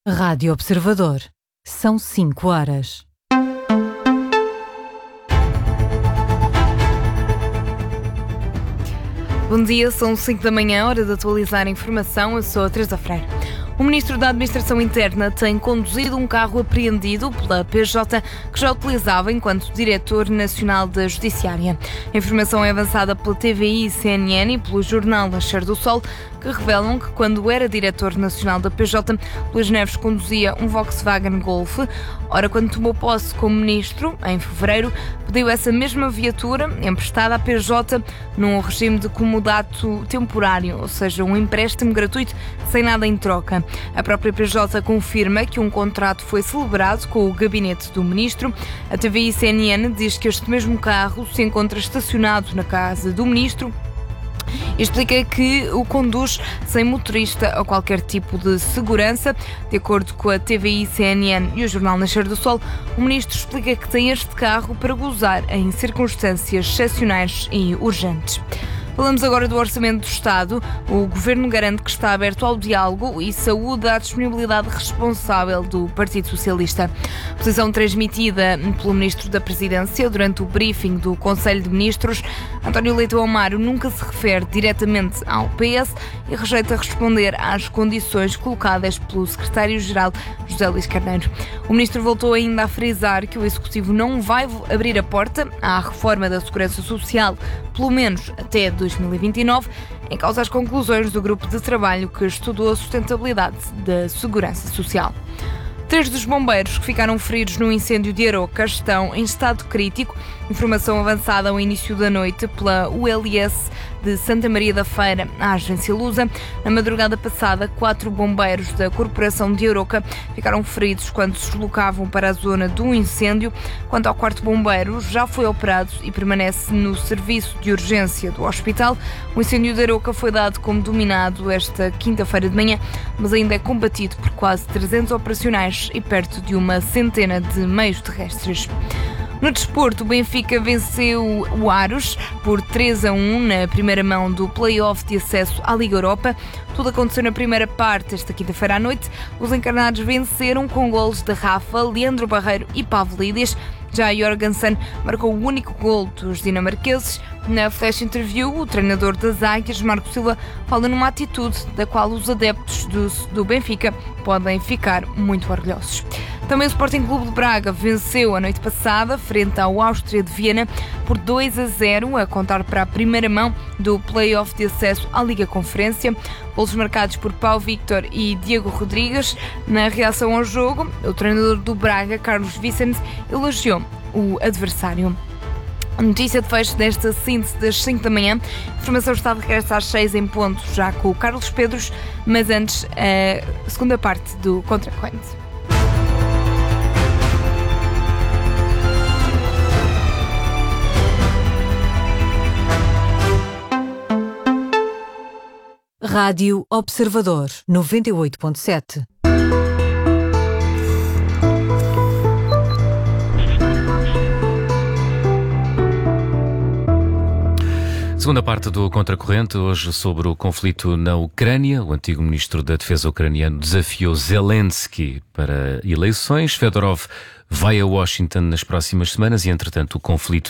Rádio Observador. São 5 horas. Bom dia, são 5 da manhã, hora de atualizar a informação. Eu sou a Teresa Freire. O Ministro da Administração Interna tem conduzido um carro apreendido pela PJ que já utilizava enquanto Diretor Nacional da Judiciária. A informação é avançada pela TVI, CNN e pelo jornal Nascer do Sol, que revelam que quando era Diretor Nacional da PJ, Luís Neves conduzia um Volkswagen Golf. Ora, quando tomou posse como Ministro, em fevereiro, pediu essa mesma viatura emprestada à PJ num regime de comodato temporário, ou seja, um empréstimo gratuito sem nada em troca. A própria PJ confirma que um contrato foi celebrado com o gabinete do Ministro. A TVI CNN diz que este mesmo carro se encontra estacionado na casa do Ministro e explica que o conduz sem motorista ou qualquer tipo de segurança. De acordo com a TVI, CNN e o jornal Nascer do Sol, o Ministro explica que tem este carro para gozar em circunstâncias excepcionais e urgentes. Falamos agora do Orçamento do Estado. O Governo garante que está aberto ao diálogo e saúda a disponibilidade responsável do Partido Socialista. Posição transmitida pelo Ministro da Presidência durante o briefing do Conselho de Ministros. António Leitão Amaro nunca se refere diretamente ao PS e rejeita responder às condições colocadas pelo Secretário-Geral José Luís Carneiro. O Ministro voltou ainda a frisar que o Executivo não vai abrir a porta à reforma da Segurança Social, pelo menos até 2029, em causa as conclusões do grupo de trabalho que estudou a sustentabilidade da segurança social. 3 dos bombeiros que ficaram feridos no incêndio de Aroca estão em estado crítico. Informação avançada ao início da noite pela ULS de Santa Maria da Feira, à agência Lusa. Na madrugada passada, 4 bombeiros da Corporação de Aroca ficaram feridos quando se deslocavam para a zona do incêndio. Quanto ao 4º bombeiro, já foi operado e permanece no serviço de urgência do hospital. O incêndio de Aroca foi dado como dominado esta quinta-feira de manhã, mas ainda é combatido por quase 300 operacionais e perto de uma centena de meios terrestres. No desporto, o Benfica venceu o Aros por 3-1 na primeira mão do play-off de acesso à Liga Europa. Tudo aconteceu na primeira parte, esta quinta-feira à noite. Os encarnados venceram com golos de Rafa, Leandro Barreiro e Pavlidis. Já Jorgensen marcou o único gol dos dinamarqueses. Na flash interview, o treinador das Águias, Marco Silva, fala numa atitude da qual os adeptos do Benfica podem ficar muito orgulhosos. Também o Sporting Clube de Braga venceu a noite passada, frente ao Áustria de Viena, por 2-0, a contar para a primeira mão do play-off de acesso à Liga Conferência. Golos marcados por Pau Victor e Diego Rodrigues. Na reação ao jogo, o treinador do Braga, Carlos Vicente, elogiou o adversário. A notícia de fecho desta síntese das 5 da manhã. A informação está de regresso às 6 em ponto, já com o Carlos Pedros, mas antes a segunda parte do Contracorrente. Rádio Observador 98.7. Segunda parte do Contracorrente, hoje sobre o conflito na Ucrânia. O antigo ministro da Defesa ucraniano desafiou Zelensky para eleições. Fedorov vai a Washington nas próximas semanas e, entretanto, o conflito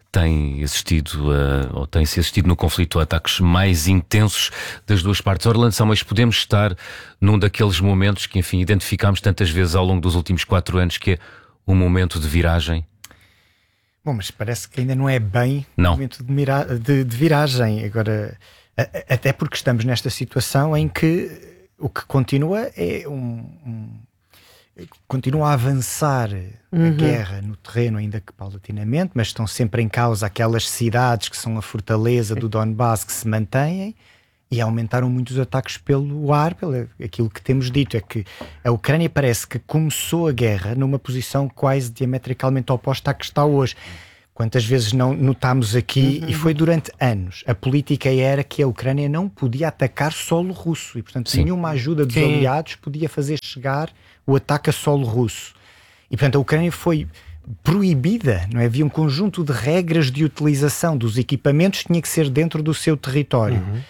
tem-se assistido no conflito a ataques mais intensos das duas partes. Orlando Salmões, podemos estar num daqueles momentos que, enfim, identificámos tantas vezes ao longo dos últimos 4 anos, que é um momento de viragem? Bom, mas parece que ainda não é bem um momento de viragem. Agora, até porque estamos nesta situação em que o que continua é continua a avançar a guerra no terreno, ainda que paulatinamente, mas estão sempre em causa aquelas cidades que são a fortaleza do Donbass que se mantêm, e aumentaram muito os ataques pelo ar. Aquilo que temos dito é que a Ucrânia parece que começou a guerra numa posição quase diametricalmente oposta à que está hoje. Quantas vezes não notámos aqui, e foi durante anos, a política era que a Ucrânia não podia atacar solo russo, e portanto nenhuma ajuda dos aliados podia fazer chegar o ataque a solo russo. E portanto a Ucrânia foi proibida, não é? Havia um conjunto de regras de utilização dos equipamentos que tinha que ser dentro do seu território.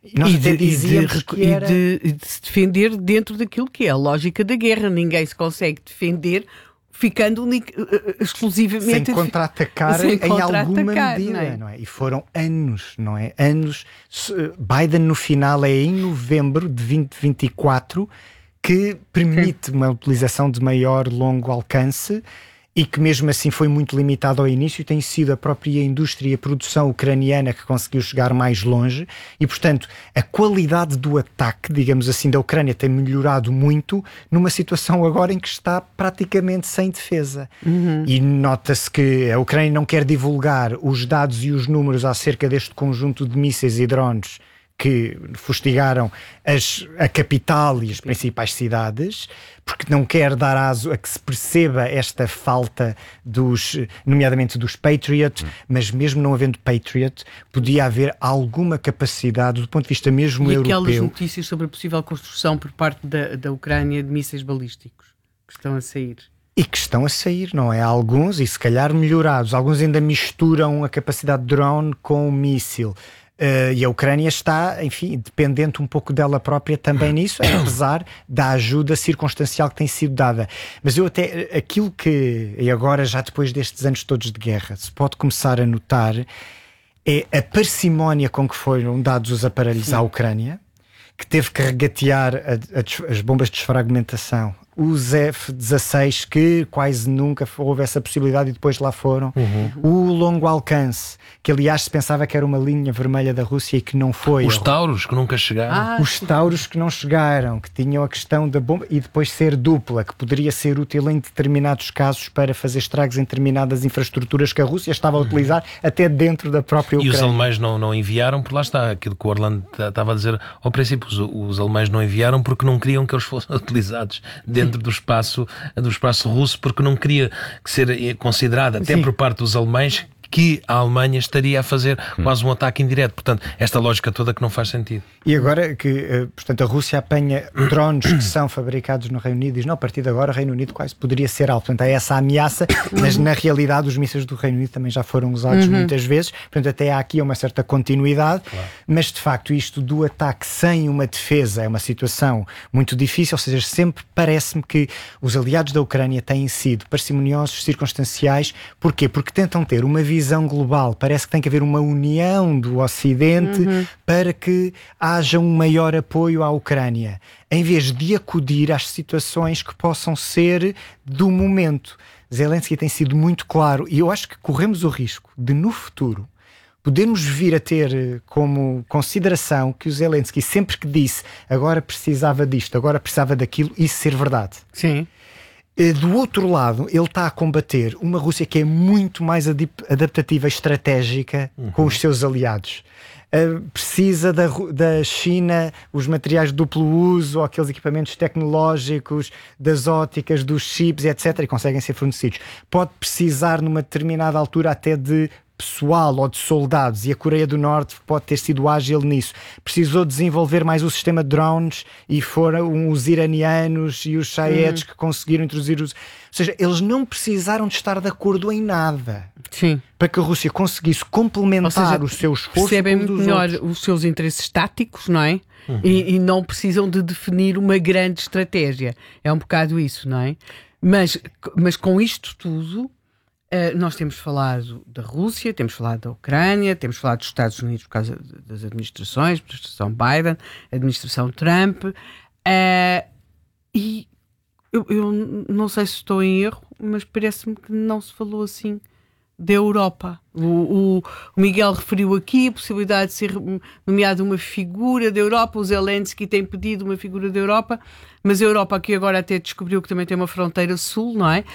E nós até dizíamos que era... de se defender dentro daquilo que é a lógica da guerra. Ninguém se consegue defender ficando exclusivamente... Sem contra-atacar em alguma medida, não é? E foram anos, não é? Anos. Biden, no final, é em novembro de 2024 que permite uma utilização de maior longo alcance e que mesmo assim foi muito limitado ao início. Tem sido a própria indústria e a produção ucraniana que conseguiu chegar mais longe e, portanto, a qualidade do ataque, digamos assim, da Ucrânia tem melhorado muito numa situação agora em que está praticamente sem defesa. E nota-se que a Ucrânia não quer divulgar os dados e os números acerca deste conjunto de mísseis e drones que fustigaram a capital e as principais cidades, porque não quer dar aso a que se perceba esta falta nomeadamente dos Patriot, mas mesmo não havendo Patriot, podia haver alguma capacidade do ponto de vista mesmo europeu. E aquelas notícias sobre a possível construção por parte da Ucrânia de mísseis balísticos que estão a sair. E que estão a sair, não é? Alguns, e se calhar melhorados. Alguns ainda misturam a capacidade de drone com o míssil. E a Ucrânia está, enfim, dependente um pouco dela própria também nisso, apesar da ajuda circunstancial que tem sido dada. Mas eu até, aquilo que, e agora já depois destes anos todos de guerra, se pode começar a notar, é a parcimónia com que foram dados os aparelhos à Ucrânia, que teve que regatear as bombas de desfragmentação, os F-16, que quase nunca houve essa possibilidade e depois lá foram, o longo alcance, que aliás se pensava que era uma linha vermelha da Rússia e que não foi. Os Tauros que nunca chegaram. Os Tauros que não chegaram, que tinham a questão da bomba e depois ser dupla, que poderia ser útil em determinados casos para fazer estragos em determinadas infraestruturas que a Rússia estava a utilizar até dentro da própria Ucrânia. E os alemães não enviaram, por lá está, aquilo que o Orlando estava a dizer ao princípio, os alemães não enviaram porque não queriam que eles fossem utilizados dentro do espaço russo, porque não queria que ser considerado até por parte dos alemães que a Alemanha estaria a fazer quase um ataque indireto. Portanto, esta lógica toda que não faz sentido. E agora que, portanto, a Rússia apanha drones que são fabricados no Reino Unido e diz, não, a partir de agora o Reino Unido quase poderia ser alvo. Portanto, há essa ameaça, mas na realidade os mísseis do Reino Unido também já foram usados muitas vezes. Portanto, até há aqui uma certa continuidade, mas de facto isto do ataque sem uma defesa é uma situação muito difícil, ou seja, sempre parece-me que os aliados da Ucrânia têm sido parcimoniosos, circunstanciais. Porquê? Porque tentam ter uma visão global. Parece que tem que haver uma união do Ocidente para que haja um maior apoio à Ucrânia, em vez de acudir às situações que possam ser do momento. Zelensky tem sido muito claro e eu acho que corremos o risco de, no futuro, podemos vir a ter como consideração que o Zelensky sempre que disse agora precisava disto, agora precisava daquilo, isso ser verdade. Sim. Do outro lado, ele está a combater uma Rússia que é muito mais adaptativa e estratégica com os seus aliados. Precisa da China, os materiais de duplo uso, ou aqueles equipamentos tecnológicos, das óticas, dos chips, etc. E conseguem ser fornecidos. Pode precisar, numa determinada altura, até de pessoal ou de soldados, e a Coreia do Norte pode ter sido ágil nisso. Precisou desenvolver mais o sistema de drones e foram os iranianos e os Shaheeds que conseguiram introduzir os... Ou seja, eles não precisaram de estar de acordo em nada. Sim. Para que a Rússia conseguisse complementar o seu esforço. Percebem melhor os seus interesses táticos, não é? E não precisam de definir uma grande estratégia. É um bocado isso, não é? Mas com isto tudo, nós temos falado da Rússia, temos falado da Ucrânia, temos falado dos Estados Unidos por causa das administrações, administração Biden, administração Trump, e eu não sei se estou em erro, mas parece-me que não se falou assim da Europa. O Miguel referiu aqui a possibilidade de ser nomeada uma figura da Europa. O Zelensky tem pedido uma figura da Europa, mas a Europa aqui agora até descobriu que também tem uma fronteira sul, não é?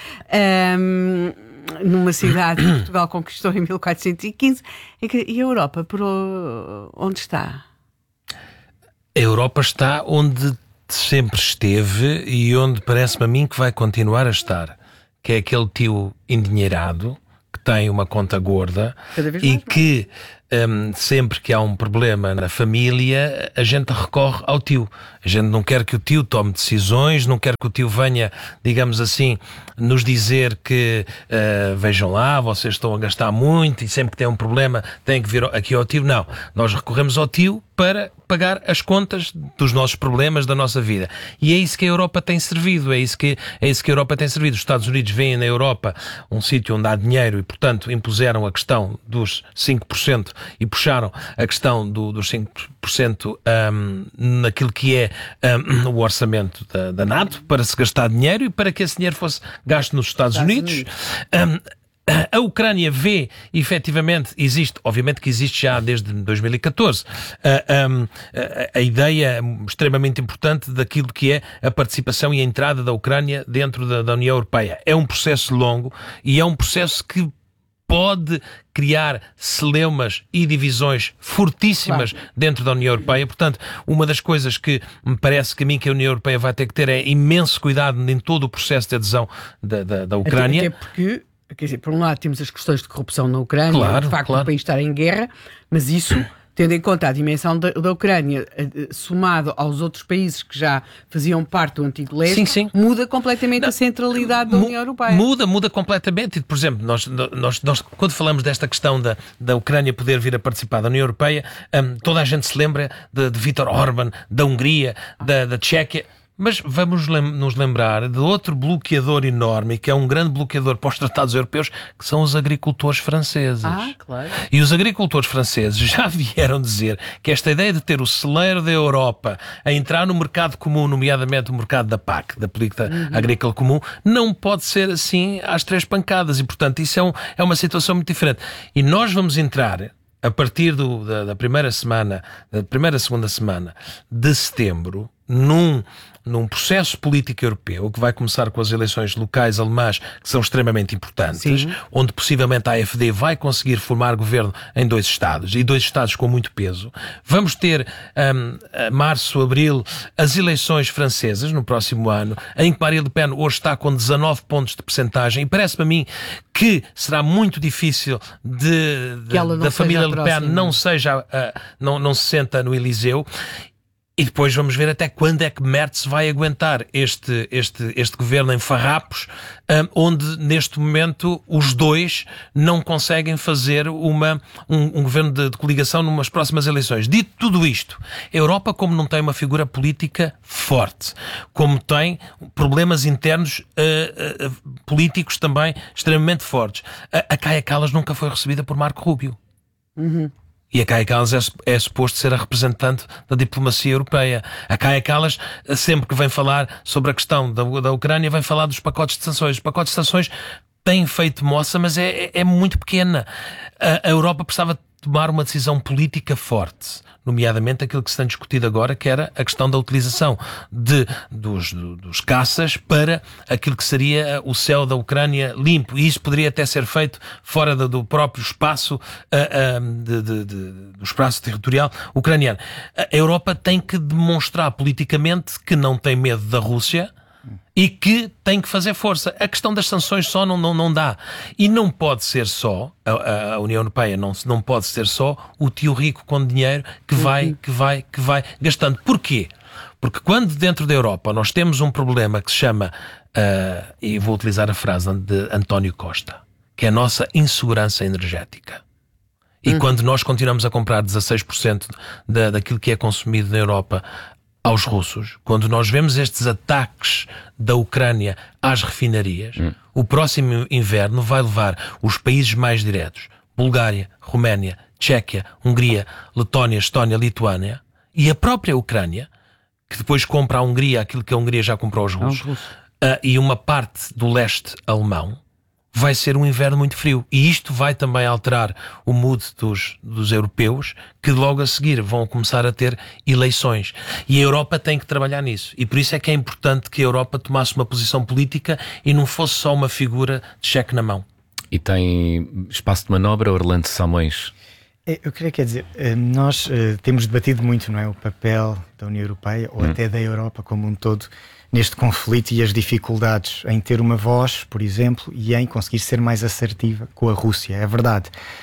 Numa cidade que Portugal conquistou em 1415. E a Europa, por onde está? A Europa está onde sempre esteve e onde parece-me a mim que vai continuar a estar, que é aquele tio endinheirado que tem uma conta gorda e que sempre que há um problema na família, a gente recorre ao tio. A gente não quer que o tio tome decisões, não quer que o tio venha, digamos assim, nos dizer que vejam lá, vocês estão a gastar muito e sempre que tem um problema têm que vir aqui ao tio. Não, nós recorremos ao tio para pagar as contas dos nossos problemas, da nossa vida. E é isso que a Europa tem servido, é isso que a Europa tem servido. Os Estados Unidos veem na Europa um sítio onde há dinheiro e, portanto, impuseram a questão dos 5% e puxaram a questão dos 5% naquilo que é o orçamento da NATO, para se gastar dinheiro e para que esse dinheiro fosse gasto nos Estados Unidos. A Ucrânia vê, efetivamente, obviamente que existe já desde 2014, a ideia extremamente importante daquilo que é a participação e a entrada da Ucrânia dentro da União Europeia. É um processo longo e é um processo que pode criar celeumas e divisões fortíssimas dentro da União Europeia. Portanto, uma das coisas que me parece que a União Europeia vai ter que ter é imenso cuidado em todo o processo de adesão da Ucrânia. Até porque, quer dizer, por um lado temos as questões de corrupção na Ucrânia, de facto o país estar em guerra, mas isso, tendo em conta a dimensão da Ucrânia, somado aos outros países que já faziam parte do antigo leste, muda completamente a centralidade da União Europeia. Muda completamente. Por exemplo, nós quando falamos desta questão da Ucrânia poder vir a participar da União Europeia, toda a gente se lembra de Viktor Orbán, da Hungria, da Tchequia. Mas vamos nos lembrar de outro bloqueador enorme, que é um grande bloqueador para os tratados europeus, que são os agricultores franceses. Claro. E os agricultores franceses já vieram dizer que esta ideia de ter o celeiro da Europa a entrar no mercado comum, nomeadamente o mercado da PAC, da Política Agrícola Comum, não pode ser assim às três pancadas. E, portanto, isso é uma situação muito diferente. E nós vamos entrar, a partir da segunda semana de setembro, num processo político europeu que vai começar com as eleições locais alemãs, que são extremamente importantes, onde possivelmente a AfD vai conseguir formar governo em 2 Estados, e 2 Estados com muito peso. Vamos ter, março, abril, as eleições francesas no próximo ano, em que Marine Le Pen hoje está com 19 pontos de percentagem, e parece-me a mim que será muito difícil da família Le Pen não se senta no Eliseu. E depois vamos ver até quando é que Merz vai aguentar este governo em farrapos, onde neste momento os dois não conseguem fazer um governo de coligação numas próximas eleições. Dito tudo isto, a Europa, como não tem uma figura política forte, como tem problemas internos políticos também extremamente fortes, a Kaja Kallas nunca foi recebida por Marco Rubio. E a Kaja Kallas é suposto ser a representante da diplomacia europeia. A Kaja Kallas, sempre que vem falar sobre a questão da Ucrânia, vem falar dos pacotes de sanções. Os pacotes de sanções têm feito moça, mas é muito pequena. A Europa precisava tomar uma decisão política forte, nomeadamente aquilo que se tem discutido agora, que era a questão da utilização dos caças para aquilo que seria o céu da Ucrânia limpo. E isso poderia até ser feito fora do próprio espaço, do espaço territorial ucraniano. A Europa tem que demonstrar politicamente que não tem medo da Rússia e que tem que fazer força. A questão das sanções só não dá. E não pode ser só, a União Europeia não pode ser só o tio rico com dinheiro que vai gastando. Porquê? Porque quando dentro da Europa nós temos um problema que se chama, e vou utilizar a frase de António Costa, que é a nossa insegurança energética. E quando nós continuamos a comprar 16% daquilo que é consumido na Europa aos russos, quando nós vemos estes ataques da Ucrânia às refinarias, o próximo inverno vai levar os países mais diretos, Bulgária, Roménia, Tchequia, Hungria, Letónia, Estónia, Lituânia, e a própria Ucrânia, que depois compra à Hungria aquilo que a Hungria já comprou aos russos, e uma parte do leste alemão, vai ser um inverno muito frio. E isto vai também alterar o mood dos europeus, que logo a seguir vão começar a ter eleições. E a Europa tem que trabalhar nisso. E por isso é que é importante que a Europa tomasse uma posição política e não fosse só uma figura de cheque na mão. E tem espaço de manobra, Orlando Samões? Eu queria dizer, nós temos debatido muito, não é, o papel da União Europeia, ou até da Europa como um todo, neste conflito e as dificuldades em ter uma voz, por exemplo, e em conseguir ser mais assertiva com a Rússia, é verdade.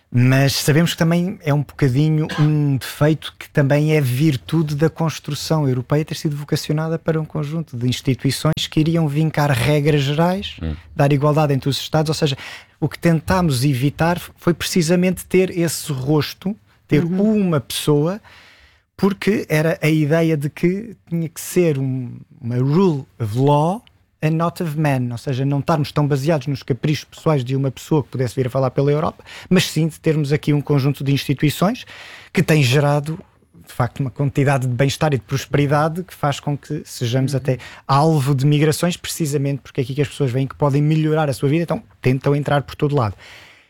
Mas sabemos que também é um bocadinho um defeito que também é virtude da construção europeia ter sido vocacionada para um conjunto de instituições que iriam vincar regras gerais, dar igualdade entre os Estados, ou seja, o que tentámos evitar foi precisamente ter esse rosto, ter uma pessoa, porque era a ideia de que tinha que ser uma rule of law and not of man, ou seja, não estarmos tão baseados nos caprichos pessoais de uma pessoa que pudesse vir a falar pela Europa, mas sim de termos aqui um conjunto de instituições que tem gerado, de facto, uma quantidade de bem-estar e de prosperidade que faz com que sejamos até alvo de migrações, precisamente porque é aqui que as pessoas veem que podem melhorar a sua vida, então tentam entrar por todo lado.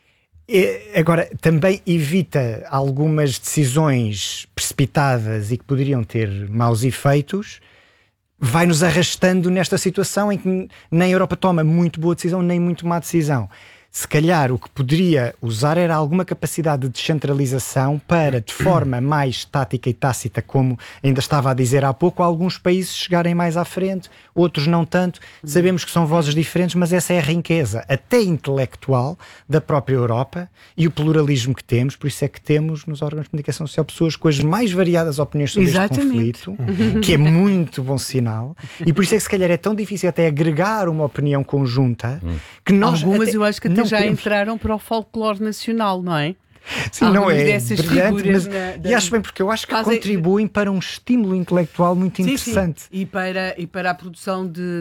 Agora, também evita algumas decisões precipitadas e que poderiam ter maus efeitos, vai-nos arrastando nesta situação em que nem a Europa toma muito boa decisão, nem muito má decisão. Se calhar o que poderia usar era alguma capacidade de descentralização para, de forma mais tática e tácita, como ainda estava a dizer há pouco, alguns países chegarem mais à frente, outros não tanto. Sabemos que são vozes diferentes, mas essa é a riqueza, até intelectual, da própria Europa e o pluralismo que temos. Por isso é que temos nos órgãos de comunicação social pessoas com as mais variadas opiniões sobre este conflito, que é muito bom sinal. E por isso é que se calhar é tão difícil até agregar uma opinião conjunta que nós... Algumas até, eu acho que até já podemos... entraram para o folclore nacional, não é? Sim, não é brilhante, mas e acho bem, porque eu acho que contribuem para um estímulo intelectual muito interessante. Sim. E para a produção de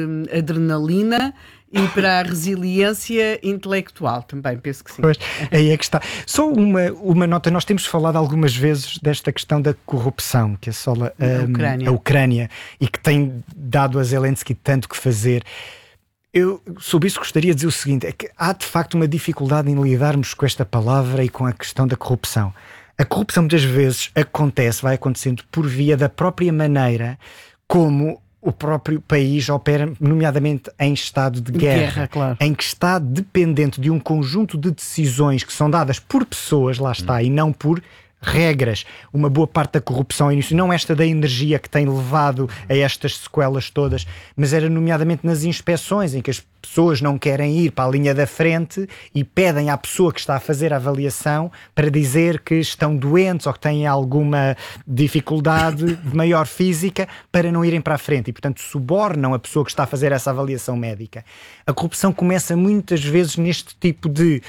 adrenalina e para a resiliência intelectual também, penso que sim. Pois, aí é que está. Só uma nota, nós temos falado algumas vezes desta questão da corrupção que assola a Ucrânia e que tem dado a Zelensky tanto que fazer. Eu, sobre isso, gostaria de dizer o seguinte, é que há de facto uma dificuldade em lidarmos com esta palavra e com a questão da corrupção. A corrupção muitas vezes vai acontecendo por via da própria maneira como o próprio país opera, nomeadamente em estado de guerra, claro. Em que está dependente de um conjunto de decisões que são dadas por pessoas, lá está, e não por regras. Uma boa parte da corrupção ao início, não esta da energia que tem levado a estas sequelas todas, mas era nomeadamente nas inspeções em que as pessoas não querem ir para a linha da frente e pedem à pessoa que está a fazer a avaliação para dizer que estão doentes ou que têm alguma dificuldade maior física para não irem para a frente e, portanto, subornam a pessoa que está a fazer essa avaliação médica. A corrupção começa muitas vezes neste tipo de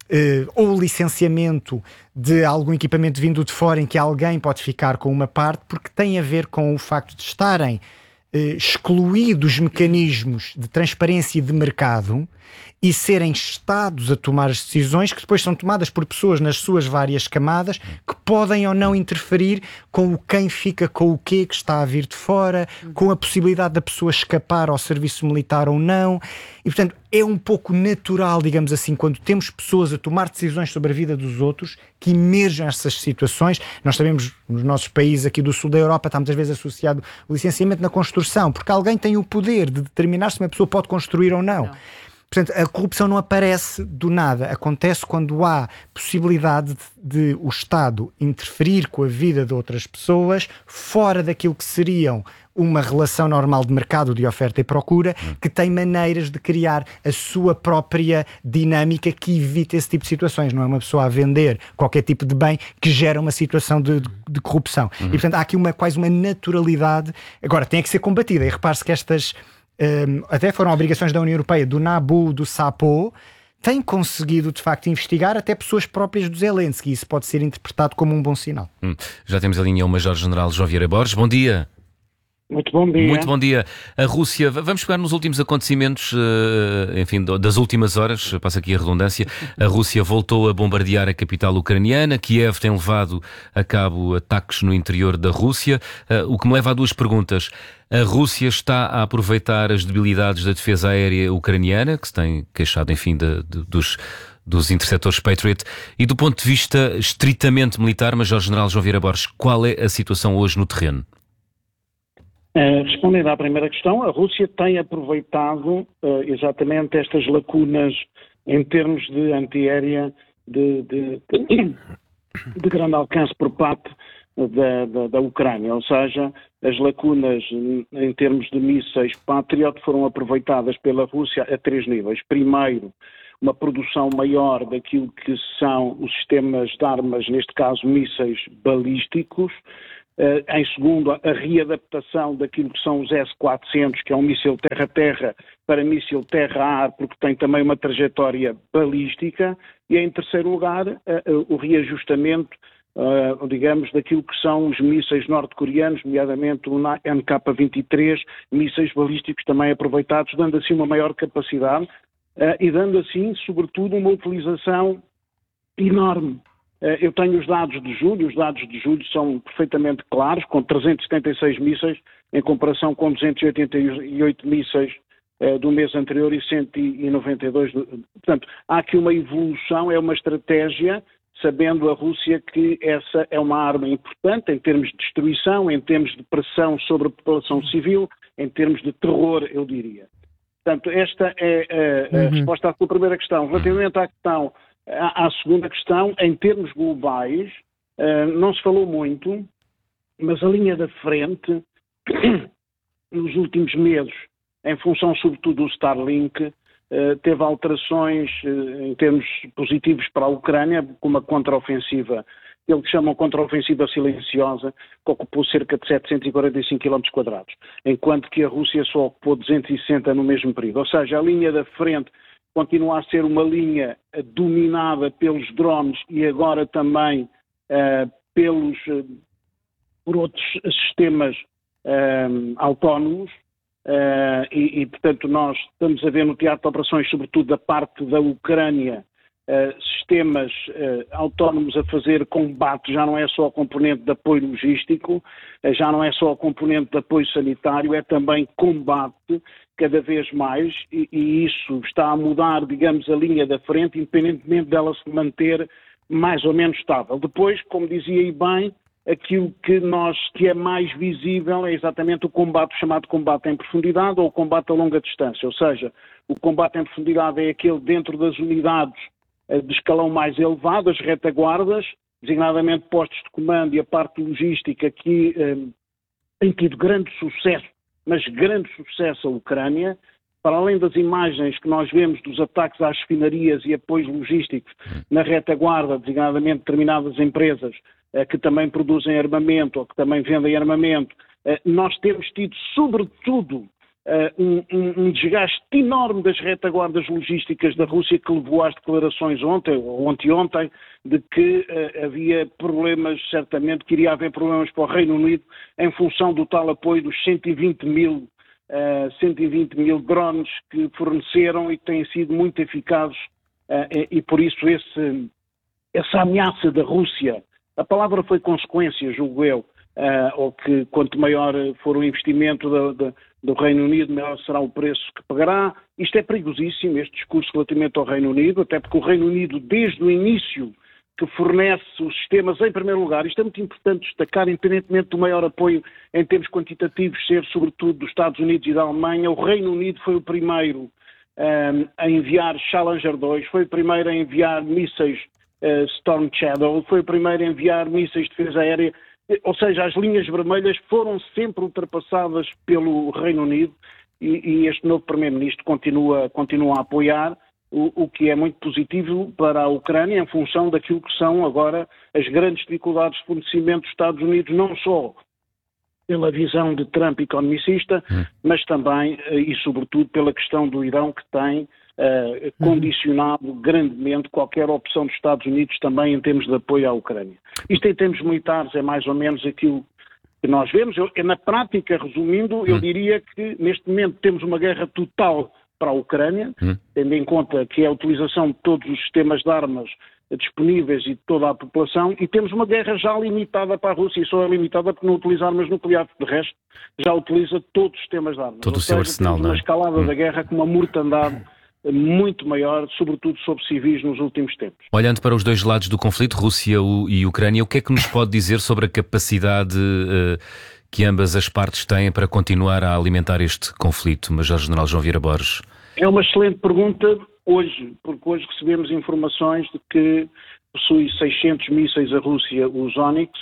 ou licenciamento de algum equipamento vindo de fora em que alguém pode ficar com uma parte, porque tem a ver com o facto de estarem excluídos mecanismos de transparência e de mercado e serem Estados a tomar as decisões que depois são tomadas por pessoas nas suas várias camadas que podem ou não interferir com o quem fica com o quê que está a vir de fora, com a possibilidade da pessoa escapar ao serviço militar ou não. E, portanto, é um pouco natural, digamos assim, quando temos pessoas a tomar decisões sobre a vida dos outros que emergem essas situações. Nós sabemos, nos nossos países aqui do sul da Europa, está muitas vezes associado o licenciamento na construção, porque alguém tem o poder de determinar se uma pessoa pode construir ou não. Portanto, a corrupção não aparece do nada, acontece quando há possibilidade de o Estado interferir com a vida de outras pessoas fora daquilo que seriam uma relação normal de mercado de oferta e procura, que tem maneiras de criar a sua própria dinâmica que evita esse tipo de situações. Não é uma pessoa a vender qualquer tipo de bem que gera uma situação de corrupção. E, portanto, há aqui quase uma naturalidade. Agora, tem que ser combatida. E repare-se que estas... até foram obrigações da União Europeia, do NABU, do SAPO, têm conseguido de facto investigar até pessoas próprias do Zelensky. Isso pode ser interpretado como um bom sinal. Já temos a linha o Major-General João Vieira Borges. Bom dia. Muito bom dia. Muito bom dia. A Rússia, vamos pegar nos últimos acontecimentos, enfim, das últimas horas, passa aqui a redundância. A Rússia voltou a bombardear a capital ucraniana. Kiev tem levado a cabo ataques no interior da Rússia, o que me leva a duas perguntas. A Rússia está a aproveitar as debilidades da defesa aérea ucraniana, que se tem queixado, enfim, dos interceptores Patriot, e do ponto de vista estritamente militar, Major-General João Vieira Borges, qual é a situação hoje no terreno? Respondendo à primeira questão, a Rússia tem aproveitado exatamente estas lacunas em termos de antiaérea de grande alcance por parte da Ucrânia, ou seja, as lacunas em termos de mísseis Patriot foram aproveitadas pela Rússia a três níveis. Primeiro, uma produção maior daquilo que são os sistemas de armas, neste caso mísseis balísticos. Em segundo, a readaptação daquilo que são os S-400, que é um míssil terra-terra, para míssil terra-ar, porque tem também uma trajetória balística. E em terceiro lugar, o reajustamento, digamos, daquilo que são os mísseis norte-coreanos, nomeadamente o MK-23, mísseis balísticos também aproveitados, dando assim uma maior capacidade e dando assim, sobretudo, uma utilização enorme. Eu tenho os dados de julho são perfeitamente claros, com 376 mísseis, em comparação com 288 mísseis do mês anterior e 192. Portanto, há aqui uma evolução, é uma estratégia, sabendo a Rússia que essa é uma arma importante em termos de destruição, em termos de pressão sobre a população civil, em termos de terror, eu diria. Portanto, esta é a resposta à sua primeira questão. Relativamente à segunda questão, em termos globais, não se falou muito, mas a linha da frente, nos últimos meses, em função sobretudo do Starlink, teve alterações em termos positivos para a Ucrânia, com uma contraofensiva, ele que chamam contraofensiva silenciosa, que ocupou cerca de 745 km², enquanto que a Rússia só ocupou 260 no mesmo período. Ou seja, a linha da frente continua a ser uma linha dominada pelos drones e agora também por outros sistemas autónomos e, portanto, nós estamos a ver no teatro de operações, sobretudo da parte da Ucrânia, sistemas autónomos a fazer combate, já não é só a componente de apoio logístico, já não é só a componente de apoio sanitário, é também combate cada vez mais e isso está a mudar, digamos, a linha da frente, independentemente dela se manter mais ou menos estável. Depois, como dizia aí bem, aquilo que é mais visível é exatamente o chamado combate em profundidade ou o combate a longa distância, ou seja, o combate em profundidade é aquele dentro das unidades de escalão mais elevado, as retaguardas, designadamente postos de comando e a parte logística que tem tido grande sucesso, mas grande sucesso a Ucrânia, para além das imagens que nós vemos dos ataques às refinarias e apoios logísticos na retaguarda, designadamente determinadas empresas que também produzem armamento ou que também vendem armamento, nós temos tido, sobretudo, um desgaste enorme das retaguardas logísticas da Rússia que levou às declarações ontem ou anteontem de que havia problemas, certamente que iria haver problemas para o Reino Unido em função do tal apoio dos 120 mil drones que forneceram e que têm sido muito eficazes e por isso essa ameaça da Rússia, a palavra foi consequência, julgo eu, ou que quanto maior for o investimento do Reino Unido, maior será o preço que pagará. Isto é perigosíssimo, este discurso relativamente ao Reino Unido, até porque o Reino Unido, desde o início, que fornece os sistemas em primeiro lugar, isto é muito importante destacar, independentemente do maior apoio em termos quantitativos ser sobretudo dos Estados Unidos e da Alemanha, o Reino Unido foi o primeiro a enviar Challenger 2, foi o primeiro a enviar mísseis Storm Shadow, foi o primeiro a enviar mísseis de defesa aérea, ou seja, as linhas vermelhas foram sempre ultrapassadas pelo Reino Unido e este novo Primeiro-Ministro continua a apoiar, o que é muito positivo para a Ucrânia em função daquilo que são agora as grandes dificuldades de fornecimento dos Estados Unidos, não só pela visão de Trump economicista, mas também e sobretudo pela questão do Irão que tem condicionado grandemente qualquer opção dos Estados Unidos também em termos de apoio à Ucrânia. Isto em termos militares é mais ou menos aquilo que nós vemos. Na prática, resumindo, eu diria que neste momento temos uma guerra total para a Ucrânia, tendo em conta que é a utilização de todos os sistemas de armas disponíveis e de toda a população, e temos uma guerra já limitada para a Rússia, e só é limitada por não utilizar armas nucleares, de resto já utiliza todos os sistemas de armas. Todo o seu arsenal, não é? Uma escalada da guerra com uma mortandade muito maior, sobretudo sobre civis nos últimos tempos. Olhando para os dois lados do conflito, Rússia e Ucrânia, o que é que nos pode dizer sobre a capacidade que ambas as partes têm para continuar a alimentar este conflito, Major-General João Vieira Borges? É uma excelente pergunta hoje, porque hoje recebemos informações de que possui 600 mísseis a Rússia, os Onyx,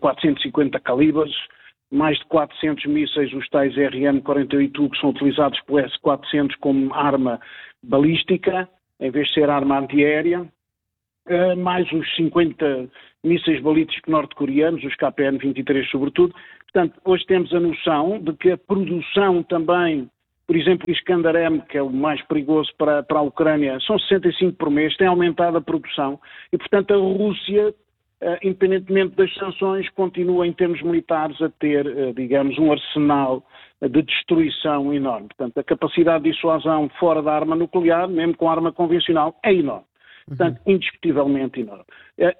450 calibres, mais de 400 mísseis, os tais RM-48U, que são utilizados pelo S-400 como arma balística, em vez de ser arma antiaérea, mais os 50 mísseis balísticos norte-coreanos, os KPN-23 sobretudo. Portanto, hoje temos a noção de que a produção também, por exemplo, o Iskander-M, que é o mais perigoso para a Ucrânia, são 65 por mês, tem aumentado a produção e, portanto, a Rússia, independentemente das sanções, continua em termos militares a ter, digamos, um arsenal de destruição enorme. Portanto, a capacidade de dissuasão fora da arma nuclear, mesmo com a arma convencional, é enorme. Portanto, indiscutivelmente enorme.